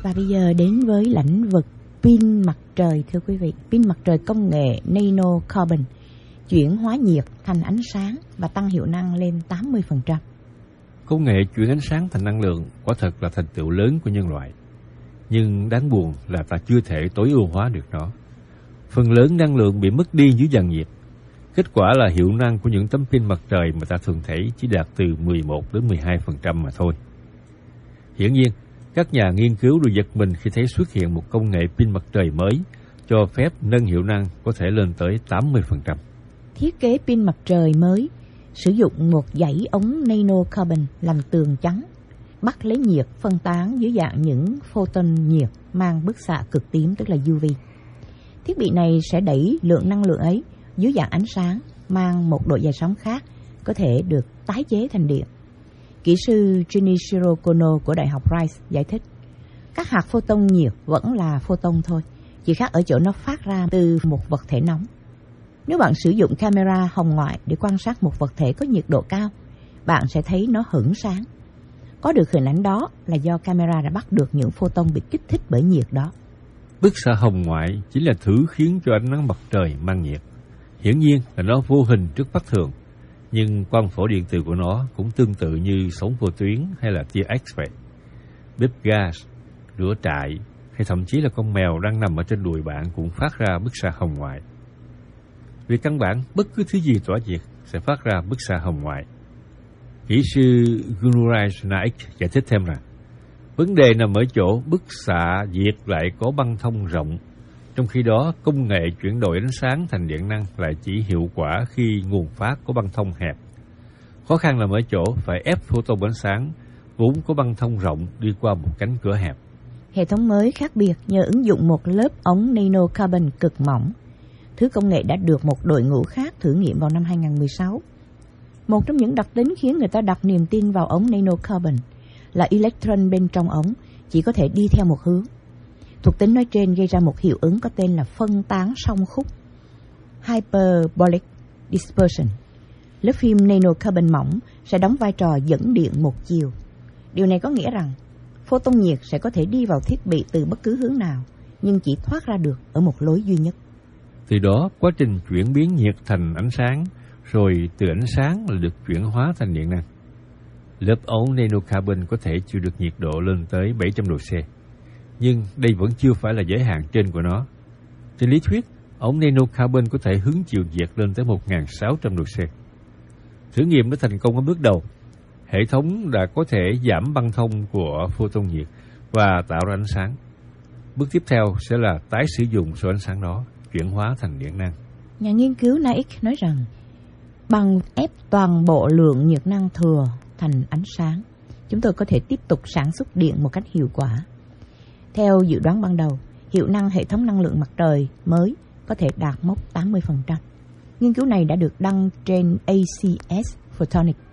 Và bây giờ đến với lĩnh vực pin mặt trời, thưa quý vị. Pin mặt trời công nghệ nano carbon chuyển hóa nhiệt thành ánh sáng và tăng hiệu năng lên 80%. Công nghệ chuyển ánh sáng thành năng lượng quả thật là thành tựu lớn của nhân loại. Nhưng đáng buồn là ta chưa thể tối ưu hóa được nó. Phần lớn năng lượng bị mất đi dưới dàn nhiệt. Kết quả là hiệu năng của những tấm pin mặt trời mà ta thường thấy chỉ đạt từ 11 đến 12% mà thôi. Hiển nhiên, các nhà nghiên cứu đều giật mình khi thấy xuất hiện một công nghệ pin mặt trời mới cho phép nâng hiệu năng có thể lên tới 80%. Thiết kế pin mặt trời mới sử dụng một dãy ống nano carbon làm tường chắn, bắt lấy nhiệt phân tán dưới dạng những photon nhiệt mang bức xạ cực tím, tức là UV. Thiết bị này sẽ đẩy lượng năng lượng ấy dưới dạng ánh sáng mang một độ dài sóng khác, có thể được tái chế thành điện. Kỹ sư Junichiro Kono của Đại học Rice giải thích, các hạt photon nhiệt vẫn là photon thôi, chỉ khác ở chỗ nó phát ra từ một vật thể nóng. Nếu bạn sử dụng camera hồng ngoại để quan sát một vật thể có nhiệt độ cao, bạn sẽ thấy nó hửng sáng. Có được hình ảnh đó là do camera đã bắt được những photon bị kích thích bởi nhiệt đó. Bức xạ hồng ngoại chính là thứ khiến cho ánh nắng mặt trời mang nhiệt. Hiển nhiên là nó vô hình trước mắt thường, nhưng quang phổ điện từ của nó cũng tương tự như sóng vô tuyến hay là tia X vậy. Bếp gas, lửa trại hay thậm chí là con mèo đang nằm ở trên đùi bạn cũng phát ra bức xạ hồng ngoại. Về căn bản, bất cứ thứ gì tỏa nhiệt sẽ phát ra bức xạ hồng ngoại. Kỹ sư Gunuraj Naik giải thích thêm rằng, vấn đề nằm ở chỗ bức xạ nhiệt lại có băng thông rộng, trong khi đó công nghệ chuyển đổi ánh sáng thành điện năng lại chỉ hiệu quả khi nguồn phát có băng thông hẹp. Khó khăn nằm ở chỗ phải ép photon ánh sáng vốn có băng thông rộng đi qua một cánh cửa hẹp. Hệ thống mới khác biệt nhờ ứng dụng một lớp ống nano carbon cực mỏng. Thứ công nghệ đã được một đội ngũ khác thử nghiệm vào năm 2016. Một trong những đặc tính khiến người ta đặt niềm tin vào ống nano carbon là electron bên trong ống chỉ có thể đi theo một hướng. Thuộc tính nói trên gây ra một hiệu ứng có tên là phân tán song khúc, hyperbolic dispersion. Lớp phim nano carbon mỏng sẽ đóng vai trò dẫn điện một chiều. Điều này có nghĩa rằng photon nhiệt sẽ có thể đi vào thiết bị từ bất cứ hướng nào, nhưng chỉ thoát ra được ở một lối duy nhất. Từ đó, quá trình chuyển biến nhiệt thành ánh sáng, rồi từ ánh sáng là được chuyển hóa thành điện năng. Lớp ống nanocarbon có thể chịu được nhiệt độ lên tới 700 độ C. Nhưng đây vẫn chưa phải là giới hạn trên của nó. Trên lý thuyết, ống nanocarbon có thể hứng chịu nhiệt lên tới 1.600 độ C. Thử nghiệm đã thành công ở bước đầu. Hệ thống đã có thể giảm băng thông của photon nhiệt và tạo ra ánh sáng. Bước tiếp theo sẽ là tái sử dụng số ánh sáng đó, chuyển hóa thành điện năng. Nhà nghiên cứu Naik nói rằng, bằng ép toàn bộ lượng nhiệt năng thừa thành ánh sáng, chúng tôi có thể tiếp tục sản xuất điện một cách hiệu quả. Theo dự đoán ban đầu, hiệu năng hệ thống năng lượng mặt trời mới có thể đạt mốc 80%. Nghiên cứu này đã được đăng trên ACS Photonics.